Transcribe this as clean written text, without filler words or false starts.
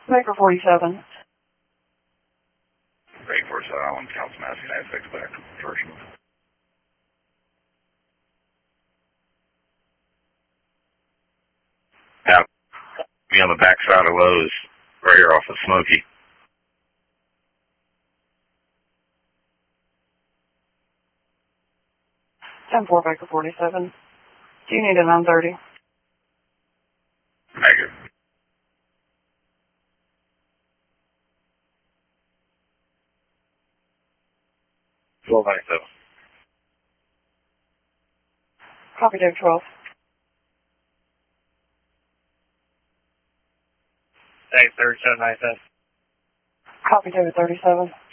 Baker 47. Baker 47, Island, Council Mass, United States, back to version. Yeah, be on the backside of Lowe's, right here off of Smoky. 10-4 Baker 47. Do you need a 930? Negative. $12.97. Copy Dave 12. Dave 37.97. Copy David 37.